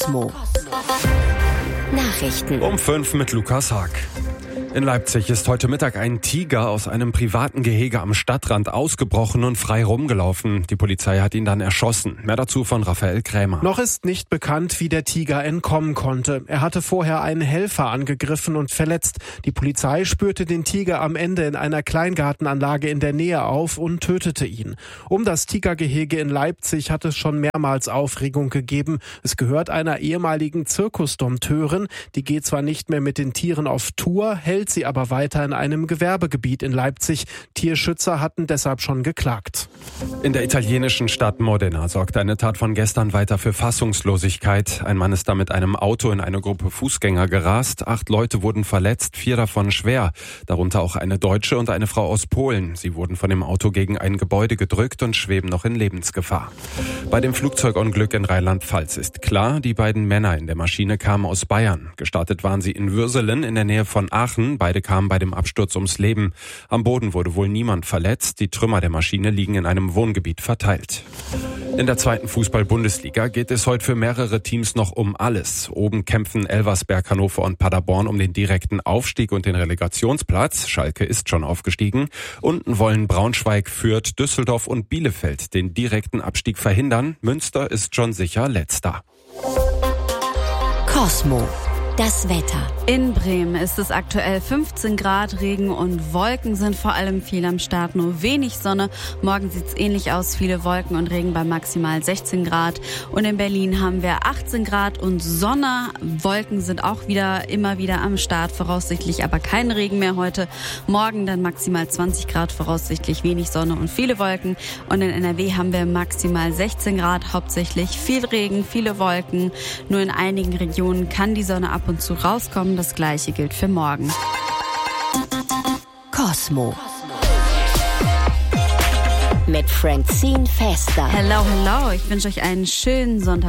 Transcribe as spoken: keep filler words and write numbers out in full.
Cosmo. Nachrichten. Um fünf mit Lukas Haag. In Leipzig ist heute Mittag ein Tiger aus einem privaten Gehege am Stadtrand ausgebrochen und frei rumgelaufen. Die Polizei hat ihn dann erschossen. Mehr dazu von Raphael Krämer. Noch ist nicht bekannt, wie der Tiger entkommen konnte. Er hatte vorher einen Helfer angegriffen und verletzt. Die Polizei spürte den Tiger am Ende in einer Kleingartenanlage in der Nähe auf und tötete ihn. Um das Tigergehege in Leipzig hat es schon mehrmals Aufregung gegeben. Es gehört einer ehemaligen Zirkusdompteurin. Die geht zwar nicht mehr mit den Tieren auf Tour, hält sie aber weiter in einem Gewerbegebiet in Leipzig. Tierschützer hatten deshalb schon geklagt. In der italienischen Stadt Modena sorgt eine Tat von gestern weiter für Fassungslosigkeit. Ein Mann ist da mit einem Auto in eine Gruppe Fußgänger gerast. Acht Leute wurden verletzt, vier davon schwer. Darunter auch eine Deutsche und eine Frau aus Polen. Sie wurden von dem Auto gegen ein Gebäude gedrückt und schweben noch in Lebensgefahr. Bei dem Flugzeugunglück in Rheinland-Pfalz ist klar, die beiden Männer in der Maschine kamen aus Bayern. Gestartet waren sie in Würselen in der Nähe von Aachen. Beide kamen bei dem Absturz ums Leben. Am Boden wurde wohl niemand verletzt. Die Trümmer der Maschine liegen in einem Wohngebiet verteilt. In der zweiten Fußball-Bundesliga geht es heute für mehrere Teams noch um alles. Oben kämpfen Elversberg, Hannover und Paderborn um den direkten Aufstieg und den Relegationsplatz. Schalke ist schon aufgestiegen. Unten wollen Braunschweig, Fürth, Düsseldorf und Bielefeld den direkten Abstieg verhindern. Münster ist schon sicher Letzter. Cosmo. Das Wetter. In Bremen ist es aktuell fünfzehn Grad, Regen und Wolken sind vor allem viel am Start, nur wenig Sonne. Morgen sieht es ähnlich aus, viele Wolken und Regen bei maximal sechzehn Grad. Und in Berlin haben wir achtzehn Grad und Sonne. Wolken sind auch wieder immer wieder am Start, voraussichtlich aber kein Regen mehr heute. Morgen dann maximal zwanzig Grad, voraussichtlich wenig Sonne und viele Wolken. Und in N R W haben wir maximal sechzehn Grad, hauptsächlich viel Regen, viele Wolken. Nur in einigen Regionen kann die Sonne ab und zu rauskommen. Das Gleiche gilt für morgen. Cosmo. Mit Francine Fester. Hello, hello. Ich wünsche euch einen schönen Sonntag.